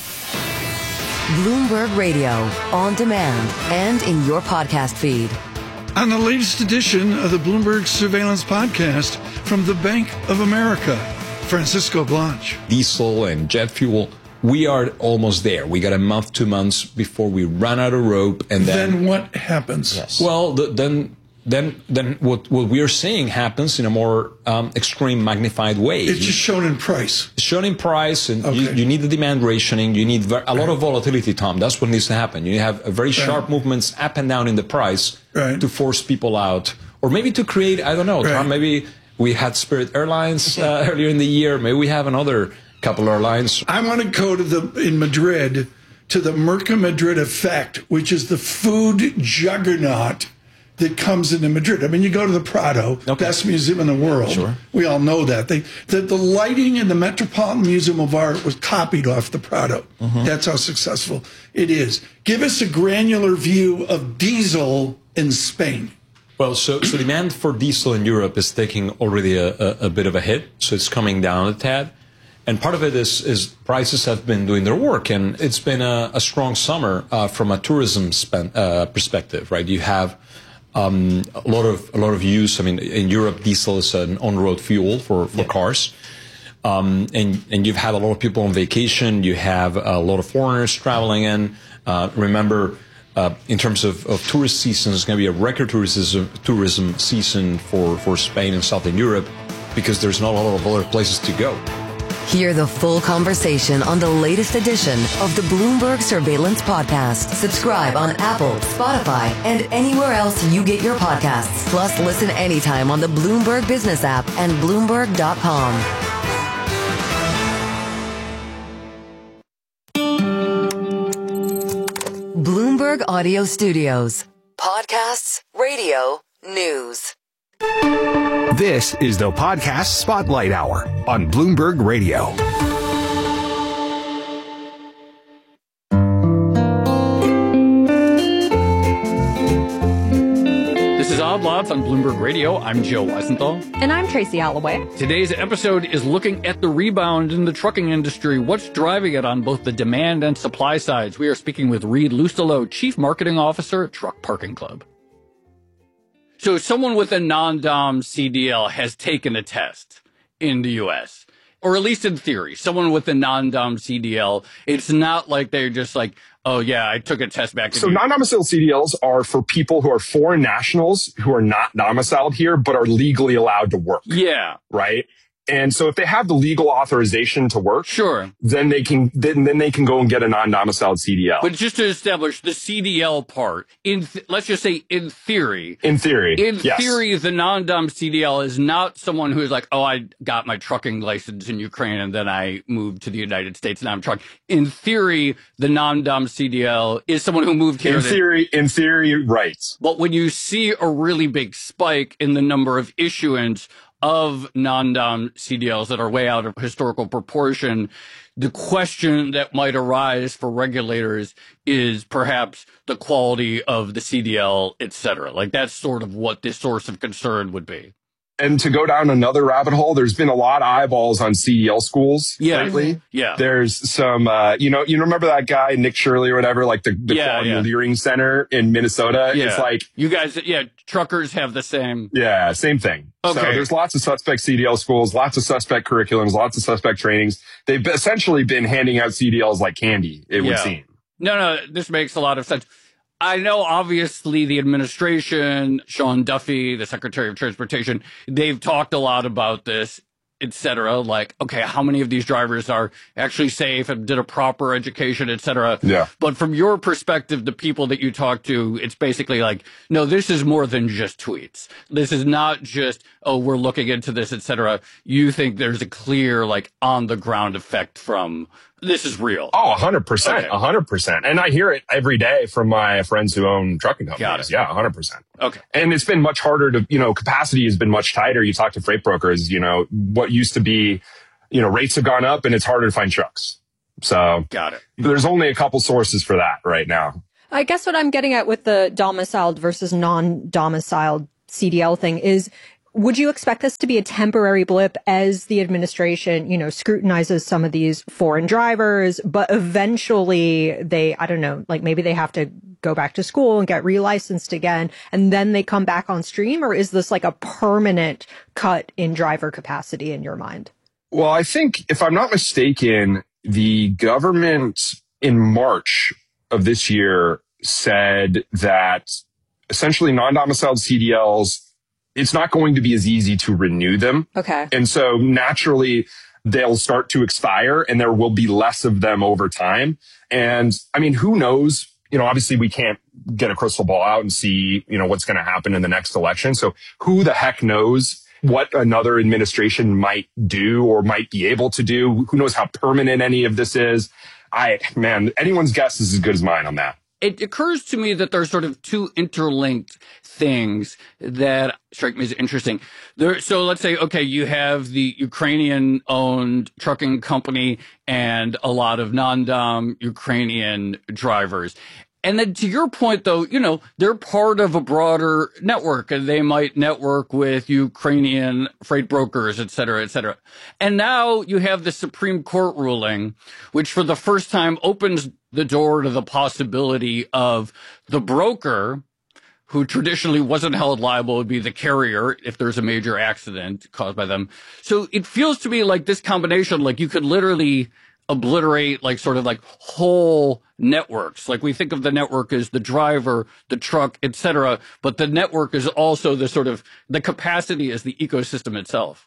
Bloomberg Radio, on demand and in your podcast feed.
On the latest edition of the Bloomberg Surveillance Podcast from the Bank of America, Francisco Blanch.
Diesel and jet fuel, we are almost there. We got a month, two months before we run out of rope, and then,
then what happens?
Yes. Well, the, then then then what what we are seeing happens in a more um, extreme, magnified way.
It's just shown in price.
It's shown in price, and
okay.
you, you need the demand rationing. You need ver- a lot of volatility, Tom. That's what needs to happen. You have a very sharp right. movements up and down in the price right. to force people out, or maybe to create. I don't know, right. Tom. Maybe. We had Spirit Airlines uh, earlier in the year. Maybe we have another couple airlines.
I want to go to the in Madrid to the Merca Madrid effect, which is the food juggernaut that comes into Madrid. I mean, you go to the Prado, okay. best museum in the world.
Sure.
We all know that. They, the, the lighting in the Metropolitan Museum of Art was copied off the Prado. Mm-hmm. That's how successful it is. Give us a granular view of diesel in Spain.
Well, so, so demand for diesel in Europe is taking already a, a, a bit of a hit, so it's coming down a tad. And part of it is, is prices have been doing their work, and it's been a, a strong summer uh, from a tourism spend, uh, perspective, right? You have um, a lot of a lot of use. I mean, in Europe, diesel is an on-road fuel for, for yeah. cars. Um, and, and you've had a lot of people on vacation. You have a lot of foreigners traveling in. Uh, remember... Uh, in terms of, of tourist season, it's going to be a record tourism, tourism season for, for Spain and Southern Europe because there's not a lot of other places to go.
Hear the full conversation on the latest edition of the Bloomberg Surveillance Podcast. Subscribe on Apple, Spotify, and anywhere else you get your podcasts. Plus, listen anytime on the Bloomberg Business app and Bloomberg dot com. Bloomberg Audio Studios. Podcasts, radio, news.
This is the Podcast Spotlight Hour on Bloomberg Radio.
This is Odd Lots on Bloomberg Radio. I'm Joe Weisenthal.
And I'm Tracy Alloway.
Today's episode is looking at the rebound in the trucking industry. What's driving it on both the demand and supply sides? We are speaking with Reed Lusolo, Chief Marketing Officer at Truck Parking Club. So someone with a non-Dom C D L has taken a test in the U S, or at least in theory. Someone with a non-Dom C D L, it's not like they're just like, oh, yeah, I took a test back.
So non-domiciled C D Ls are for people who are foreign nationals who are not domiciled here, but are legally allowed to work.
Yeah.
Right? And so if they have the legal authorization to work,
sure,
then they can then, then they can go and get a non-domiciled C D L.
But just to establish the C D L part, in th- let's just say in theory,
in theory,
in
yes.
theory, the non-dom C D L is not someone who's like, oh, I got my trucking license in Ukraine and then I moved to the United States and now I'm trucking. In theory, the non-dom C D L is someone who moved here.
In theory, in theory, right.
But when you see a really big spike in the number of issuance of non-dom C D Ls that are way out of historical proportion, the question that might arise for regulators is perhaps the quality of the C D L, et cetera. Like that's sort of what this source of concern would be.
And to go down another rabbit hole, there's been a lot of eyeballs on C D L schools
yeah.
lately.
Yeah.
There's some, uh, you know, you remember that guy, Nick Shirley or whatever, like the, the
yeah,
Quality
yeah.
Leering Center in Minnesota.
Yeah.
It's like,
you guys, yeah, truckers have the same.
Yeah, same thing.
Okay.
So there's lots of suspect C D L schools, lots of suspect curriculums, lots of suspect trainings. They've essentially been handing out C D Ls like candy, it
yeah.
would seem.
No, no, this makes a lot of sense. I know, obviously, the administration, Sean Duffy, the Secretary of Transportation, they've talked a lot about this, et cetera. Like, okay, how many of these drivers are actually safe and did a proper education, et cetera.
Yeah.
But from your perspective, the people that you talk to, it's basically like, no, this is more than just tweets. This is not just, oh, we're looking into this, et cetera. You think there's a clear, like, on the ground effect from this is real.
Oh, one hundred percent.
Okay.
one hundred percent. And I hear it every day from my friends who own trucking companies.
Got it.
Yeah, one hundred percent.
Okay.
And it's been much harder to, you know, capacity has been much tighter. You talk to freight brokers, you know, what used to be, you know, rates have gone up and it's harder to find trucks. So
got it.
There's only a couple sources for that right now.
I guess what I'm getting at with the domiciled versus non-domiciled C D L thing is, would you expect this to be a temporary blip as the administration, you know, scrutinizes some of these foreign drivers, but eventually they, I don't know, like maybe they have to go back to school and get relicensed again, and then they come back on stream? Or is this like a permanent cut in driver capacity in your mind?
Well, I think if I'm not mistaken, the government in March of this year said that essentially non-domiciled C D Ls, it's not going to be as easy to renew them.
Okay.
And so naturally they'll start to expire and there will be less of them over time. And I mean, who knows? You know, obviously we can't get a crystal ball out and see, you know, what's going to happen in the next election. So who the heck knows what another administration might do or might be able to do? Who knows how permanent any of this is? I, man, anyone's guess is as good as mine on that.
It occurs to me that there's sort of two interlinked things that strike me as interesting. There, so let's say, okay, you have the Ukrainian-owned trucking company and a lot of non-dom Ukrainian drivers. And then to your point, though, you know, they're part of a broader network and they might network with Ukrainian freight brokers, et cetera, et cetera. And now you have the Supreme Court ruling, which for the first time opens the door to the possibility of the broker, who traditionally wasn't held liable, would be the carrier if there's a major accident caused by them. So it feels to me like this combination, like you could literally obliterate like sort of like whole networks. Like we think of the network as the driver, the truck, et cetera, but the network is also the sort of the capacity as the ecosystem itself.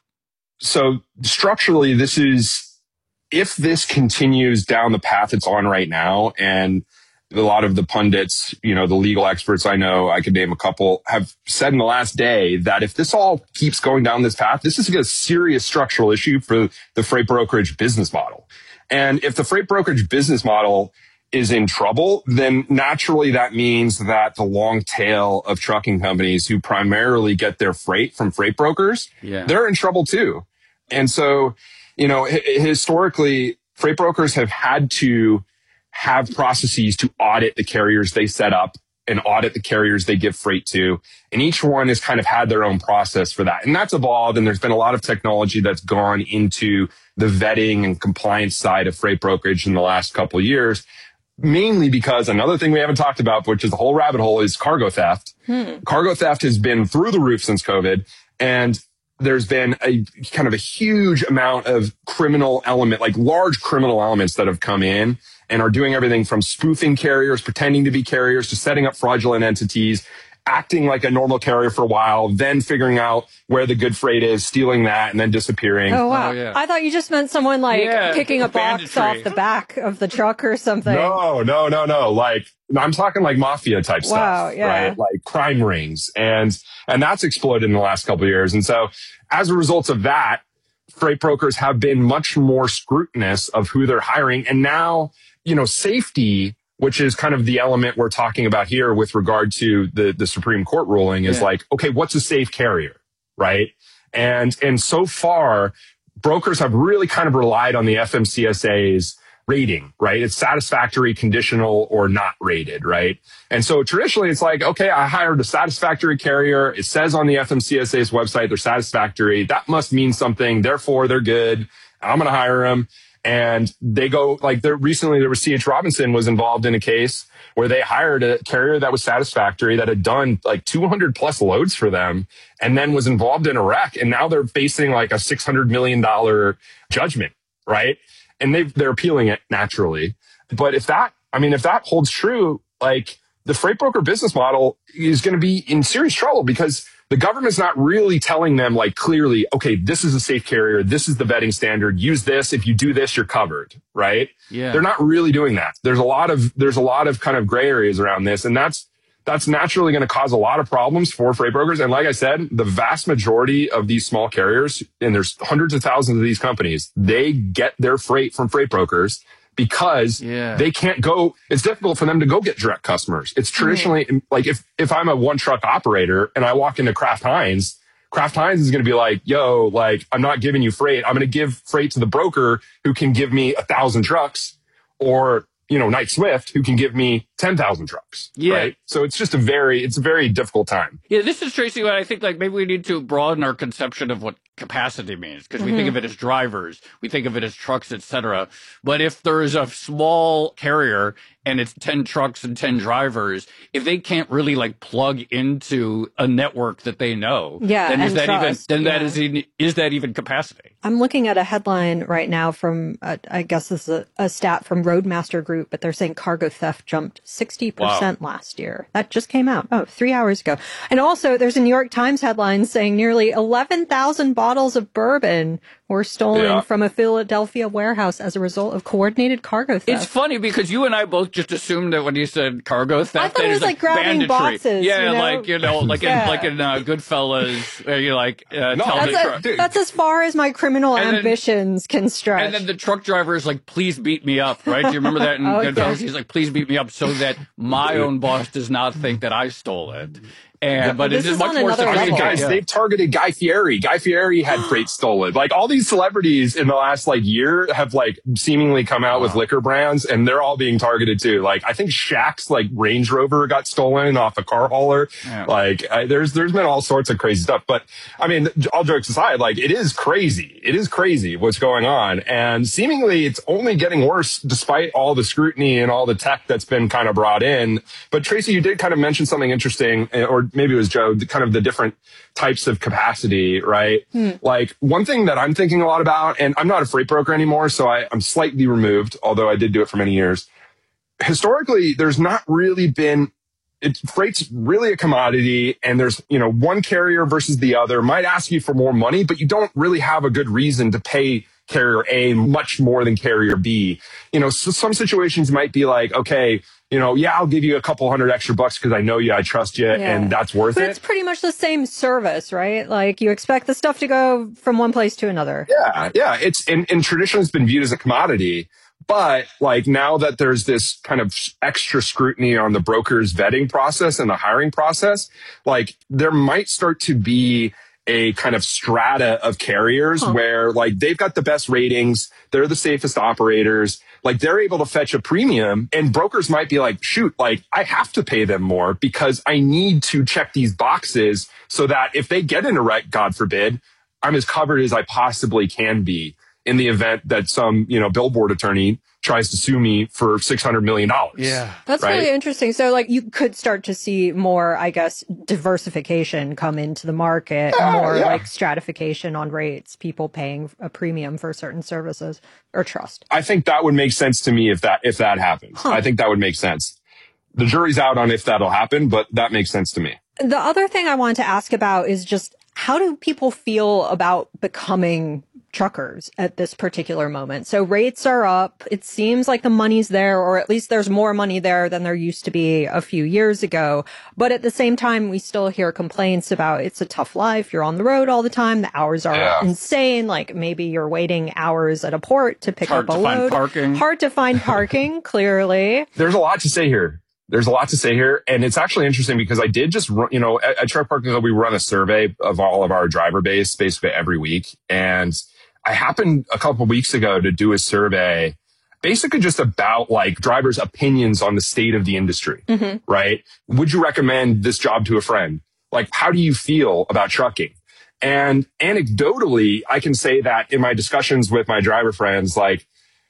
So structurally, this is, if this continues down the path it's on right now, and a lot of the pundits, you know, the legal experts I know, I could name a couple, have said in the last day that if this all keeps going down this path, this is a serious structural issue for the freight brokerage business model. And if the freight brokerage business model is in trouble, then naturally that means that the long tail of trucking companies who primarily get their freight from freight brokers,
yeah.
they're in trouble too. And so, you know, h- historically, freight brokers have had to have processes to audit the carriers they set up and audit the carriers they give freight to. And each one has kind of had their own process for that. And that's evolved. And there's been a lot of technology that's gone into the vetting and compliance side of freight brokerage in the last couple of years, mainly because another thing we haven't talked about, which is the whole rabbit hole, is cargo theft.
Hmm.
Cargo theft has been through the roof since COVID. And there's been a kind of a huge amount of criminal element, like large criminal elements that have come in and are doing everything from spoofing carriers, pretending to be carriers, to setting up fraudulent entities, acting like a normal carrier for a while, then figuring out where the good freight is, stealing that, and then disappearing.
Oh, wow.
Oh, yeah.
I thought you just meant someone like
Yeah,
picking a box
banditry.
off the back of the truck or something.
No, no, no, no. Like, I'm talking like mafia type
Wow,
stuff,
yeah.
right? Like crime rings. And, and that's exploded in the last couple of years. And so as a result of that, freight brokers have been much more scrutinous of who they're hiring. And now, you know, safety, which is kind of the element we're talking about here with regard to the, the Supreme Court ruling, is
Yeah.
like, okay, what's a safe carrier, right? And, and so far, brokers have really kind of relied on the F M C S A's rating, right? It's satisfactory, conditional, or not rated, right? And so traditionally it's like, okay, I hired a satisfactory carrier. It says on the F M C S A's website they're satisfactory. That must mean something. Therefore, they're good. I'm going to hire them. And they go like there recently there was C H Robinson was involved in a case where they hired a carrier that was satisfactory, that had done like two hundred plus loads for them, and then was involved in a wreck. And now they're facing like a six hundred million dollars judgment, right? And they they're appealing it naturally. But if that, I mean, if that holds true, like the freight broker business model is going to be in serious trouble, because the government's not really telling them like clearly, okay, this is a safe carrier. This is the vetting standard. Use this. If you do this, you're covered, right?
Yeah.
They're not really doing that. There's a lot of, there's a lot of kind of gray areas around this. And that's, that's naturally going to cause a lot of problems for freight brokers. And like I said, the vast majority of these small carriers, and there's hundreds of thousands of these companies, they get their freight from freight brokers. because
yeah.
they can't go. It's difficult for them to go get direct customers. It's traditionally mm. like if, if I'm a one truck operator and I walk into Kraft Heinz, Kraft Heinz is going to be like, yo, like, I'm not giving you freight. I'm going to give freight to the broker who can give me a thousand trucks, or, you know, Knight Swift who can give me ten thousand trucks.
Yeah.
Right. So it's just a very, it's a very difficult time.
Yeah. This is, Tracy, what I think, like, maybe we need to broaden our conception of what capacity means, because mm-hmm. we think of it as drivers, we think of it as trucks, et cetera. But if there is a small carrier and it's ten trucks and ten drivers, if they can't really like plug into a network that they know,
yeah,
then is that
trust.
even, then
yeah.
that is, even, is that even capacity?
I'm looking at a headline right now from, uh, I guess this is a, a stat from Roadmaster Group, but they're saying cargo theft jumped sixty percent wow. last year. That just came out, oh, three hours ago. And also there's a New York Times headline saying nearly eleven thousand bottles of bourbon were stolen yeah. from a Philadelphia warehouse as a result of coordinated cargo theft.
It's funny because you and I both just assumed that when you said cargo theft,
I thought
that
it was
is
like,
like
grabbing
banditry.
boxes.
Yeah,
you know?
like, you know, like
yeah.
in, like in uh, Goodfellas, where you like, uh,
no,
tell
that's,
the
a, that's as far as my criminal
and
ambitions
then,
can stretch.
And then the truck driver is like, please beat me up, right? Do you remember that in
oh,
Goodfellas? Yeah. He's like, please beat me up so that my own boss does not think that I stole it. And, but
this
it is,
is
much more
level.
I mean, guys,
yeah.
they've targeted Guy Fieri. Guy Fieri had freight stolen. Like all these celebrities in the last like year have like seemingly come out wow. with liquor brands, and they're all being targeted too. Like I think Shaq's like Range Rover got stolen off a car hauler. Yeah. Like I, there's there's been all sorts of crazy stuff. But I mean, all jokes aside, like it is crazy. It is crazy what's going on, and seemingly it's only getting worse despite all the scrutiny and all the tech that's been kind of brought in. But Tracy, you did kind of mention something interesting, or maybe it was Joe, kind of the different types of capacity, right? Hmm. Like one thing that I'm thinking a lot about, and I'm not a freight broker anymore, so I, I'm slightly removed, although I did do it for many years. Historically, there's not really been, it, freight's really a commodity, and there's, you know, one carrier versus the other might ask you for more money, but you don't really have a good reason to pay carrier A much more than carrier B. You know, so some situations might be like, okay, you know, yeah, I'll give you a couple hundred extra bucks because I know you, I trust you, yeah. and that's worth
but
it.
But it's pretty much the same service, right? Like you expect the stuff to go from one place to another.
Yeah, yeah. It's in, in tradition, it's been viewed as a commodity. But like now that there's this kind of extra scrutiny on the broker's vetting process and the hiring process, like there might start to be a kind of strata of carriers huh. where like they've got the best ratings. They're the safest operators. Like they're able to fetch a premium, and brokers might be like, shoot, like I have to pay them more because I need to check these boxes so that if they get in a wreck, God forbid, I'm as covered as I possibly can be in the event that some, you know, billboard attorney tries to sue me for six hundred million dollars.
Yeah.
That's
right?
really interesting. So like you could start to see more, I guess, diversification come into the market,
yeah,
more
yeah.
like stratification on rates, people paying a premium for certain services or trust.
I think that would make sense to me if that, if that happens. Huh. I think that would make sense. The jury's out on if that'll happen, but that makes sense to me.
The other thing I wanted to ask about is just how do people feel about becoming truckers at this particular moment? So rates are up. It seems like the money's there, or at least there's more money there than there used to be a few years ago. But at the same time, we still hear complaints about it's a tough life. You're on the road all the time. The hours are yeah. insane. Like maybe you're waiting hours at a port to pick
Hard
up a
to
load.
Find parking.
Hard to find parking, clearly.
There's a lot to say here. There's a lot to say here. And it's actually interesting because I did just, run, you know, at, at Truck Parking Club, we run a survey of all of our driver base basically every week. And I happened a couple of weeks ago to do a survey basically just about like drivers' opinions on the state of the industry, mm-hmm. right? Would you recommend this job to a friend? Like, how do you feel about trucking? And anecdotally, I can say that in my discussions with my driver friends, like,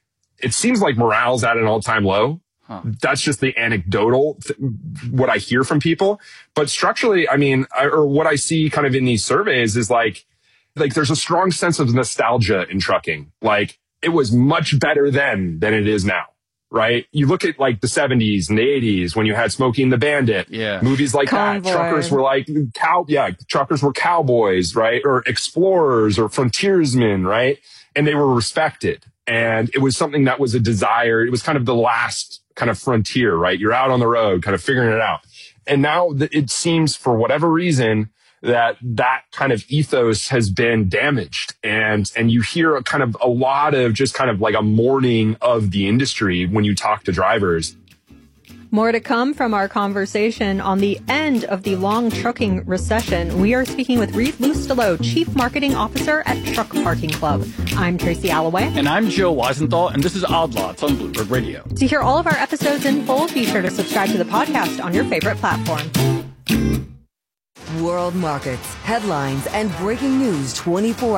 it seems like morale's at an all-time low. Huh. That's just the anecdotal, th- what I hear from people. But structurally, I mean, I, or what I see kind of in these surveys is like, like there's a strong sense of nostalgia in trucking. Like it was much better then than it is now, right? You look at like the seventies and the eighties when you had Smokey and the Bandit,
yeah.
movies like
Convoy.
that. Truckers were like cow, yeah, truckers were cowboys, right? Or explorers or frontiersmen, right? And they were respected. And it was something that was a desire. It was kind of the last kind of frontier, right? You're out on the road, kind of figuring it out. And now it seems for whatever reason that that kind of ethos has been damaged. And, and you hear a kind of a lot of just kind of like a mourning of the industry when you talk to drivers.
More to come from our conversation on the end of the long trucking recession. We are speaking with Reed Lustelow, Chief Marketing Officer at Truck Parking Club. I'm Tracy Alloway.
And I'm Joe Weisenthal, and this is Odd Lots on Bloomberg Radio.
To hear all of our episodes in full, be sure to subscribe to the podcast on your favorite platform.
World markets, headlines, and breaking news twenty-four